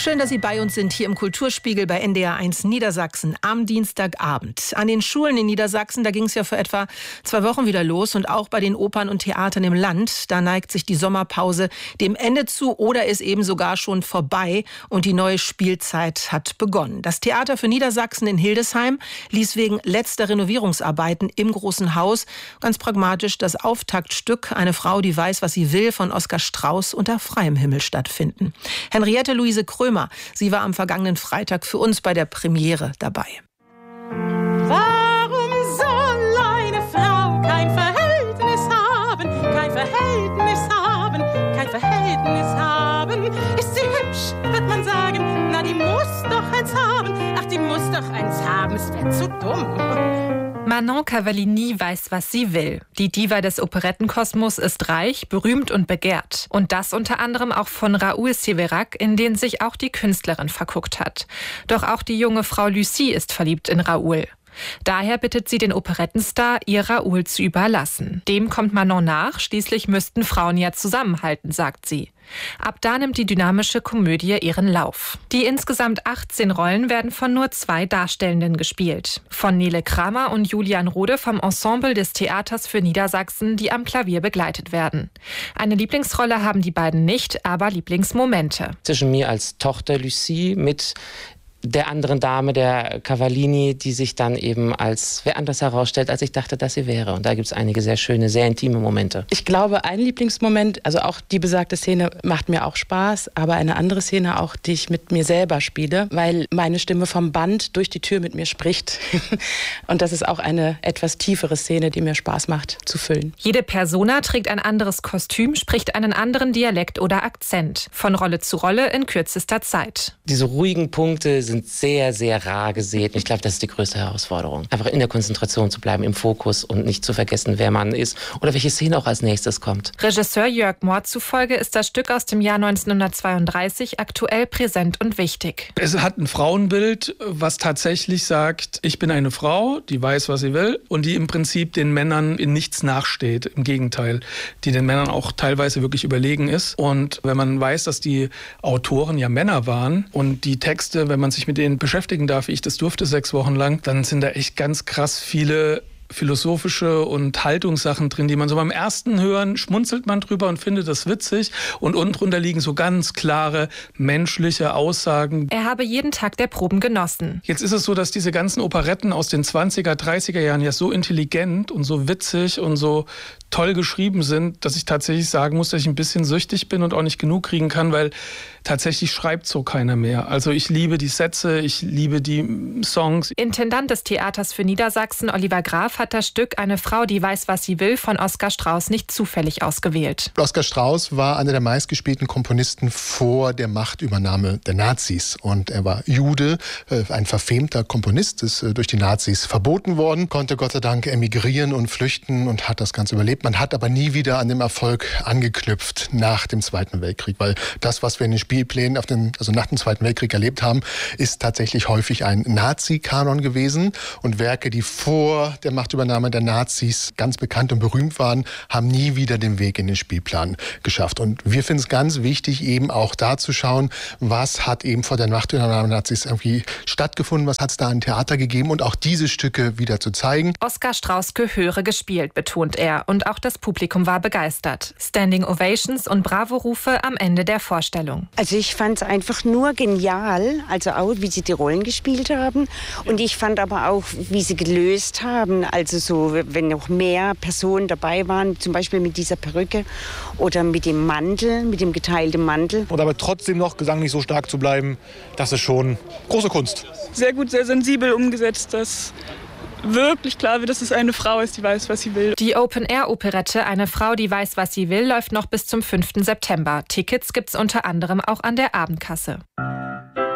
Schön, dass Sie bei uns sind, hier im Kulturspiegel bei NDR1 Niedersachsen am Dienstagabend. An den Schulen in Niedersachsen, da ging es ja vor etwa 2 Wochen wieder los und auch bei den Opern und Theatern im Land. Da neigt sich die Sommerpause dem Ende zu oder ist eben sogar schon vorbei und die neue Spielzeit hat begonnen. Das Theater für Niedersachsen in Hildesheim ließ wegen letzter Renovierungsarbeiten im Großen Haus ganz pragmatisch das Auftaktstück Eine Frau, die weiß, was sie will von Oskar Strauß unter freiem Himmel stattfinden. Henriette Luise Krömer, sie war am vergangenen Freitag für uns bei der Premiere dabei. Warum soll eine Frau kein Verhältnis haben, kein Verhältnis haben, kein Verhältnis haben? Ist sie hübsch, wird man sagen, na die muss doch eins haben, ach die muss doch eins haben, es wär zu dumm. Manon Cavallini weiß, was sie will. Die Diva des Operettenkosmos ist reich, berühmt und begehrt. Und das unter anderem auch von Raoul Sévérac, in den sich auch die Künstlerin verguckt hat. Doch auch die junge Frau Lucie ist verliebt in Raoul. Daher bittet sie den Operettenstar, ihr Raoul zu überlassen. Dem kommt Manon nach, schließlich müssten Frauen ja zusammenhalten, sagt sie. Ab da nimmt die dynamische Komödie ihren Lauf. Die insgesamt 18 Rollen werden von nur 2 Darstellenden gespielt. Von Nele Kramer und Julian Rode vom Ensemble des Theaters für Niedersachsen, die am Klavier begleitet werden. Eine Lieblingsrolle haben die beiden nicht, aber Lieblingsmomente. Zwischen mir als Tochter Lucie mit der anderen Dame, der Cavallini, die sich dann eben als wer anders herausstellt, als ich dachte, dass sie wäre. Und da gibt es einige sehr schöne, sehr intime Momente. Ich glaube, ein Lieblingsmoment, also auch die besagte Szene macht mir auch Spaß, aber eine andere Szene auch, die ich mit mir selber spiele, weil meine Stimme vom Band durch die Tür mit mir spricht. Und das ist auch eine etwas tiefere Szene, die mir Spaß macht zu füllen. Jede Persona trägt ein anderes Kostüm, spricht einen anderen Dialekt oder Akzent. Von Rolle zu Rolle in kürzester Zeit. Diese ruhigen Punkte sind sehr, sehr rar gesät. Ich glaube, das ist die größte Herausforderung. Einfach in der Konzentration zu bleiben, im Fokus und nicht zu vergessen, wer man ist oder welche Szene auch als nächstes kommt. Regisseur Jörg Mohr zufolge ist das Stück aus dem Jahr 1932 aktuell präsent und wichtig. Es hat ein Frauenbild, was tatsächlich sagt, ich bin eine Frau, die weiß, was sie will und die im Prinzip den Männern in nichts nachsteht. Im Gegenteil, die den Männern auch teilweise wirklich überlegen ist. Und wenn man weiß, dass die Autoren ja Männer waren und die Texte, wenn man sich mit denen beschäftigen darf, wie ich das durfte 6 Wochen lang, dann sind da echt ganz krass viele philosophische und Haltungssachen drin, die man so beim ersten Hören schmunzelt man drüber und findet das witzig. Und unten drunter liegen so ganz klare menschliche Aussagen. Er habe jeden Tag der Proben genossen. Jetzt ist es so, dass diese ganzen Operetten aus den 20er, 30er Jahren ja so intelligent und so witzig und so toll geschrieben sind, dass ich tatsächlich sagen muss, dass ich ein bisschen süchtig bin und auch nicht genug kriegen kann, weil tatsächlich schreibt so keiner mehr. Also ich liebe die Sätze, ich liebe die Songs. Intendant des Theaters für Niedersachsen, Oliver Graf, hat das Stück Eine Frau, die weiß, was sie will, von Oskar Strauß nicht zufällig ausgewählt. Oskar Strauß war einer der meistgespielten Komponisten vor der Machtübernahme der Nazis. Und er war Jude, ein verfemter Komponist, ist durch die Nazis verboten worden, konnte Gott sei Dank emigrieren und flüchten und hat das Ganze überlebt. Man hat aber nie wieder an dem Erfolg angeknüpft nach dem Zweiten Weltkrieg, weil das, was wir in den Spielplänen also nach dem Zweiten Weltkrieg erlebt haben, ist tatsächlich häufig ein Nazi-Kanon gewesen. Und Werke, die vor der Machtübernahme der Nazis ganz bekannt und berühmt waren, haben nie wieder den Weg in den Spielplan geschafft. Und wir finden es ganz wichtig, eben auch da zu schauen, was hat eben vor der Machtübernahme der Nazis irgendwie stattgefunden, was hat es da an Theater gegeben und auch diese Stücke wieder zu zeigen. Oskar Strauß gehöre gespielt, betont er. Und auch das Publikum war begeistert. Standing Ovations und Bravo-Rufe am Ende der Vorstellung. Also ich fand es einfach nur genial, also auch wie sie die Rollen gespielt haben. Und ich fand aber auch, wie sie gelöst haben, also so, wenn noch mehr Personen dabei waren, zum Beispiel mit dieser Perücke oder mit dem Mantel, mit dem geteilten Mantel. Und aber trotzdem noch gesanglich so stark zu bleiben, das ist schon große Kunst. Sehr gut, sehr sensibel umgesetzt, dass wirklich klar wird, dass es eine Frau ist, die weiß, was sie will. Die Open-Air-Operette Eine Frau, die weiß, was sie will, läuft noch bis zum 5. September. Tickets gibt's unter anderem auch an der Abendkasse.